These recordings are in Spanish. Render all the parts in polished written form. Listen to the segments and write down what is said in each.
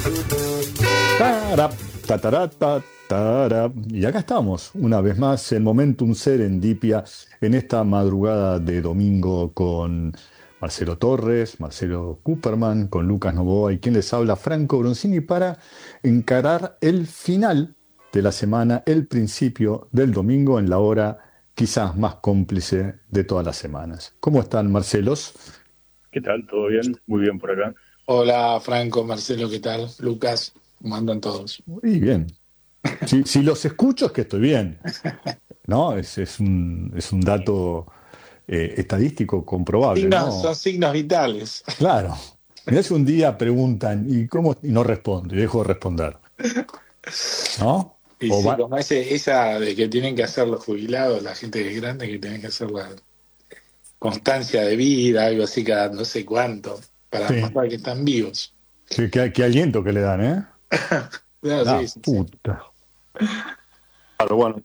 Tarap, tatarata, tarap. Y acá estamos, una vez más, en Momentum Serendipia, en esta madrugada de domingo con Marcelo Torres, Marcelo Cooperman, con Lucas Novoa y quien les habla, Franco Bronzini, para encarar el final de la semana, el principio del domingo, en la hora quizás más cómplice de todas las semanas. ¿Cómo están, Marcelos? ¿Qué tal? ¿Todo bien? Muy bien por acá. Hola Franco, Marcelo, ¿qué tal? Lucas, ¿cómo andan todos? Muy bien. Si los escucho es que estoy bien. ¿No? Es un dato estadístico comprobable, Son ¿no? signos vitales. Claro. Mirá si un día preguntan, ¿y cómo? Y no respondo, y dejo de responder, ¿no? Y O sí, va, como esa de que tienen que hacer los jubilados, la gente grande que tienen que hacer la constancia de vida, algo así cada no sé cuánto, para sí, mostrar que están vivos. qué aliento que le dan, ¿eh? No, La sí, sí, sí. puta. Claro, bueno,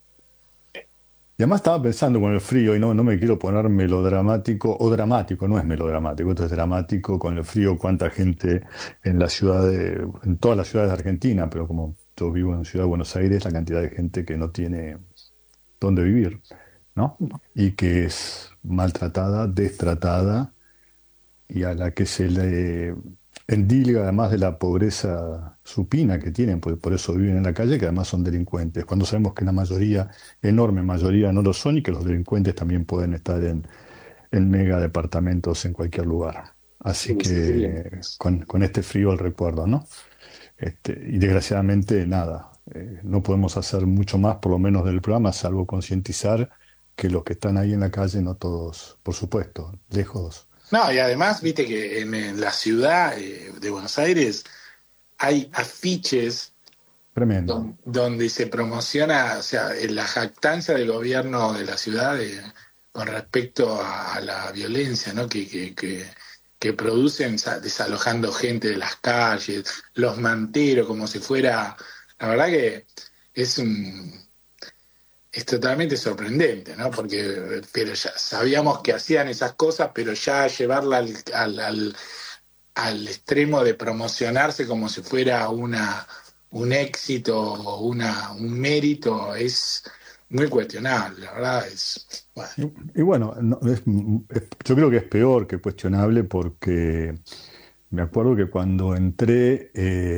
Y además estaba pensando con el frío, y no me quiero poner melodramático, o dramático, no es melodramático, esto es dramático con el frío, cuánta gente en todas las ciudades de Argentina, pero como yo vivo en Ciudad de Buenos Aires, la cantidad de gente que no tiene dónde vivir, ¿no? Y que es maltratada, destratada y a la que se le endilga además de la pobreza supina que tienen, pues por eso viven en la calle, que además son delincuentes, cuando sabemos que la mayoría, enorme mayoría, no lo son y que los delincuentes también pueden estar en mega departamentos en cualquier lugar. Así Sí, sí, sí. que con este frío el recuerdo, ¿no? Y desgraciadamente nada, no podemos hacer mucho más, por lo menos del programa, salvo concientizar que los que están ahí en la calle, no todos, por supuesto, lejos, No, y además, viste que en la ciudad de Buenos Aires hay afiches tremendo. donde se promociona, o sea, la jactancia del gobierno de la ciudad con respecto a la violencia, ¿no? Que producen desalojando gente de las calles, los manteros, como si fuera, la verdad que es es totalmente sorprendente, ¿no? Porque pero ya sabíamos que hacían esas cosas, pero ya llevarla al extremo de promocionarse como si fuera un éxito o un mérito es muy cuestionable, la verdad es, bueno, Y bueno, yo creo que es peor que cuestionable porque me acuerdo que cuando entré,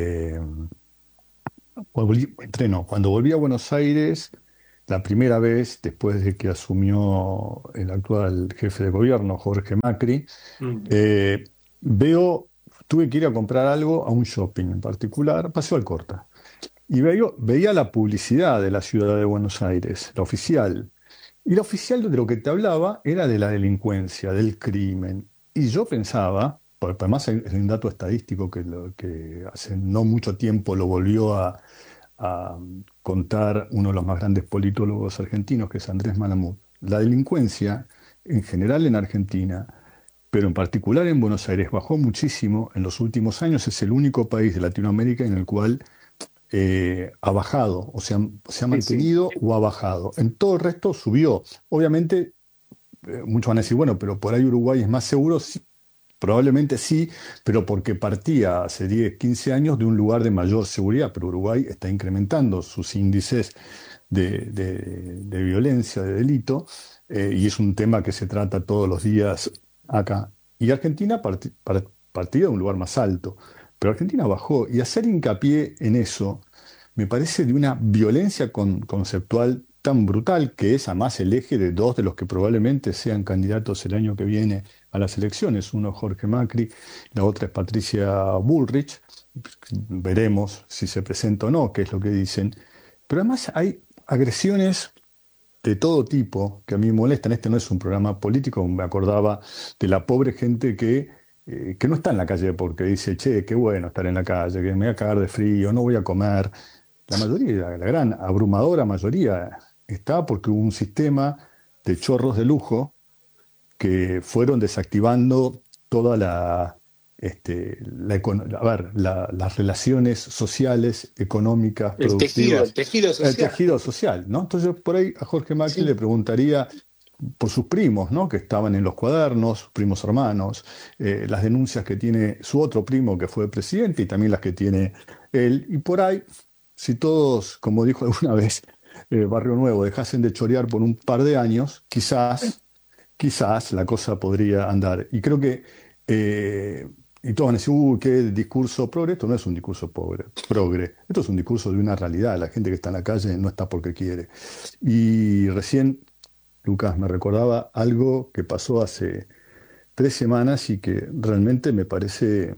cuando volví a Buenos Aires, la primera vez después de que asumió el actual jefe de gobierno, Jorge Macri, mm, eh, tuve que ir a comprar algo a un shopping en particular, Paseo Alcorta. Y veía la publicidad de la ciudad de Buenos Aires, la oficial. Y la oficial de lo que te hablaba era de la delincuencia, del crimen. Y yo pensaba, porque además es un dato estadístico que hace no mucho tiempo lo volvió a contar uno de los más grandes politólogos argentinos, que es Andrés Malamud. La delincuencia, en general en Argentina, pero en particular en Buenos Aires, bajó muchísimo en los últimos años. Es el único país de Latinoamérica en el cual ha bajado, o sea, se ha sí, sí. mantenido o ha bajado. En todo el resto subió. Obviamente, muchos van a decir, bueno, pero por ahí Uruguay es más seguro. Sí, probablemente sí, pero porque partía hace 10, 15 años de un lugar de mayor seguridad, pero Uruguay está incrementando sus índices de violencia, de delito, y es un tema que se trata todos los días acá. Y Argentina partía de un lugar más alto, pero Argentina bajó, y hacer hincapié en eso me parece de una violencia conceptual tan brutal, que es además el eje de dos de los que probablemente sean candidatos el año que viene a las elecciones. Uno Jorge Macri, la otra es Patricia Bullrich. Veremos si se presenta o no, qué es lo que dicen. Pero además hay agresiones de todo tipo que a mí me molestan. Este no es un programa político, me acordaba de la pobre gente que no está en la calle porque dice, che, qué bueno estar en la calle, que me voy a cagar de frío, no voy a comer. La mayoría, la gran abrumadora mayoría está porque hubo un sistema de chorros de lujo que fueron desactivando toda las relaciones sociales, económicas, El productivas, tejido el social. tejido social, ¿no? Entonces, por ahí a Jorge Macri le Sí. preguntaría, por sus primos, ¿no? Que estaban en los cuadernos, sus primos hermanos, las denuncias que tiene su otro primo que fue presidente y también las que tiene él. Y por ahí, si todos, como dijo alguna vez Barrio Nuevo, dejasen de chorear por un par de años, quizás la cosa podría andar. Y creo que, y todos van a decir, qué discurso progre. Esto no es un discurso progre, esto es un discurso de una realidad. La gente que está en la calle no está porque quiere. Y recién, Lucas, me recordaba algo que pasó hace 3 semanas y que realmente me parece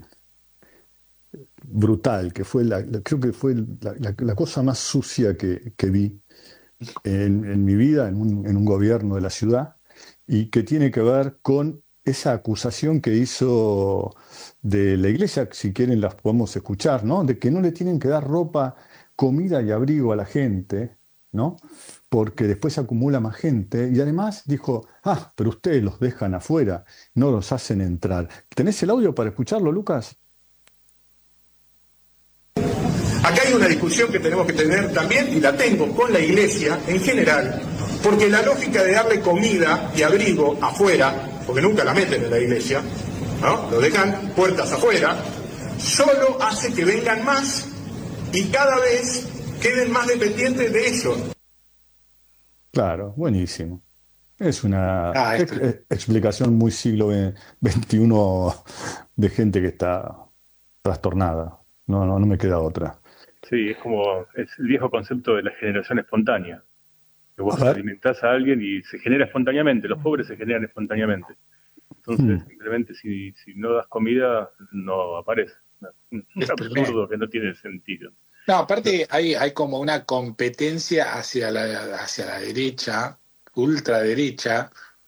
brutal, que fue creo que fue la cosa más sucia que vi en mi vida, en un gobierno de la ciudad, y que tiene que ver con esa acusación que hizo de la iglesia, si quieren las podemos escuchar, ¿no? De que no le tienen que dar ropa, comida y abrigo a la gente, ¿no? Porque después se acumula más gente. Y además dijo, pero ustedes los dejan afuera, no los hacen entrar. ¿Tenés el audio para escucharlo, Lucas? Acá hay una discusión que tenemos que tener también, y la tengo con la iglesia en general, porque la lógica de darle comida y abrigo afuera, porque nunca la meten en la iglesia, ¿no? Lo dejan puertas afuera, solo hace que vengan más y cada vez queden más dependientes de ellos. Claro, buenísimo. Es una Esto. explicación muy siglo XXI de gente que está trastornada. No me queda otra. Sí, es el viejo concepto de la generación espontánea, que A vos ver. alimentás a alguien y se genera espontáneamente, los pobres se generan espontáneamente. Entonces, Hmm. simplemente si no das comida, no aparece. Un Es tremendo. absurdo que no tiene sentido. No, aparte hay como una competencia hacia la derecha, ultraderecha,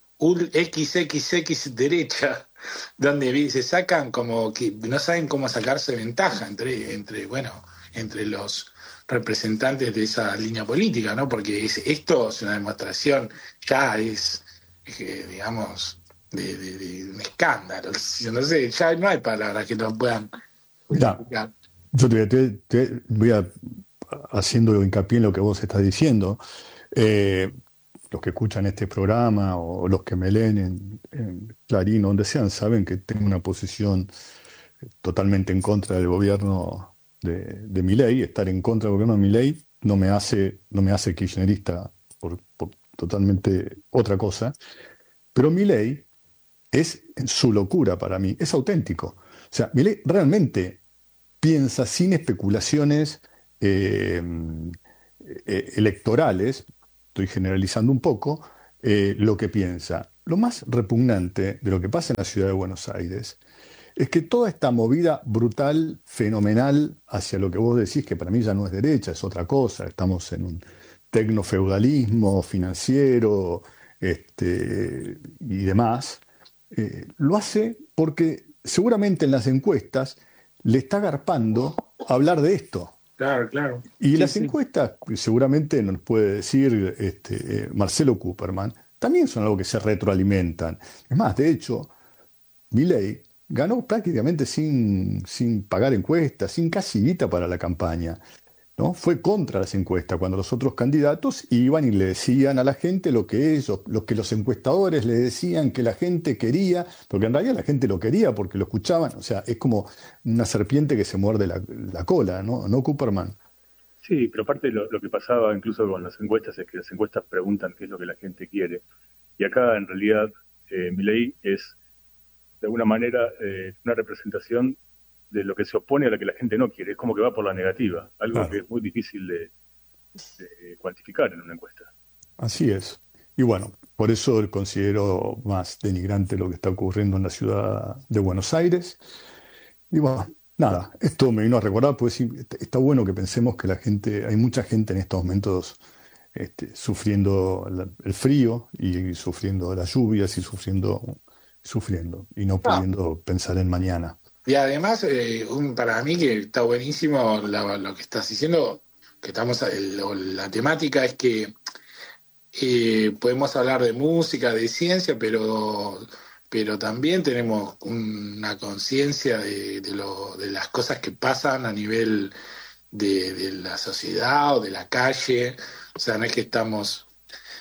XXX derecha, donde se sacan como que no saben cómo sacarse ventaja entre los representantes de esa línea política, ¿no? Porque esto es una demostración, ya digamos, de un escándalo. No sé, ya no hay palabras que no puedan Mirá, justificar. yo te voy haciendo hincapié en lo que vos estás diciendo. Eh, los que escuchan este programa o los que me leen en Clarín, donde sean, saben que tengo una posición totalmente en contra del gobierno de Milei. Estar en contra del gobierno de Milei no me hace kirchnerista por totalmente otra cosa. Pero Milei es en su locura para mí, es auténtico. O sea, Milei realmente piensa sin especulaciones eh, electorales, estoy generalizando un poco, lo que piensa. Lo más repugnante de lo que pasa en la ciudad de Buenos Aires es que toda esta movida brutal, fenomenal, hacia lo que vos decís, que para mí ya no es derecha, es otra cosa, estamos en un tecnofeudalismo financiero y demás, lo hace porque seguramente en las encuestas le está garpando hablar de esto. Claro, claro. Y Sí, las sí. encuestas, seguramente nos puede decir Marcelo Cooperman, también son algo que se retroalimentan. Es más, de hecho, Milei ganó prácticamente sin pagar encuestas, sin casi guita para la campaña, ¿no? Fue contra las encuestas cuando los otros candidatos iban y le decían a la gente lo que los encuestadores le decían que la gente quería, porque en realidad la gente lo quería porque lo escuchaban. O sea, es como una serpiente que se muerde la cola, ¿no? ¿No, Cooperman? Sí, pero aparte lo que pasaba incluso con las encuestas es que las encuestas preguntan qué es lo que la gente quiere. Y acá en realidad Milei es de alguna manera una representación de lo que se opone a lo que la gente no quiere. Es como que va por la negativa, algo que Claro, es muy difícil de cuantificar en una encuesta. así es. Y bueno, por eso considero más denigrante lo que está ocurriendo en la ciudad de Buenos Aires. Y bueno, nada, esto me vino a recordar, pues sí, está bueno que pensemos que hay mucha gente en estos momentos sufriendo el frío y sufriendo las lluvias y sufriendo y no No, pudiendo pensar en mañana. y además, para mí que está buenísimo lo que estás diciendo, que la temática es que podemos hablar de música, de ciencia, pero también tenemos una conciencia de las cosas que pasan a nivel de la sociedad o de la calle. O sea, no es que estamos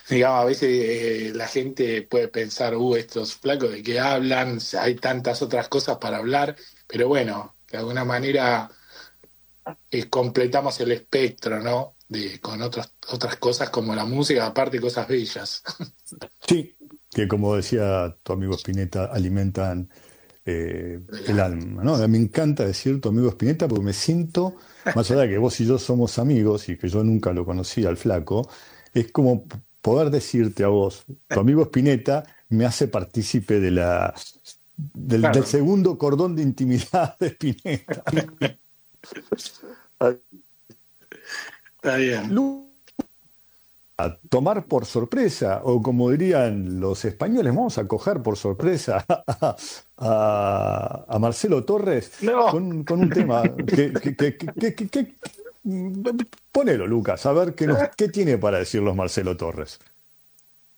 digamos, a veces la gente puede pensar, estos flacos de qué hablan, hay tantas otras cosas para hablar, pero bueno, de alguna manera completamos el espectro, ¿no? Con otras cosas como la música, aparte cosas bellas. Sí, que como decía tu amigo Spinetta, alimentan el alma, ¿no? Me encanta decir tu amigo Spinetta porque me siento, más allá de que vos y yo somos amigos y que yo nunca lo conocí al flaco, es como poder decirte a vos, tu amigo Spinetta me hace partícipe del Claro, segundo cordón de intimidad de Spinetta. está bien. A tomar por sorpresa, o como dirían los españoles, vamos a coger por sorpresa a Marcelo Torres No. con un tema ponelo, Lucas, a ver qué tiene para decirnos Marcelo Torres.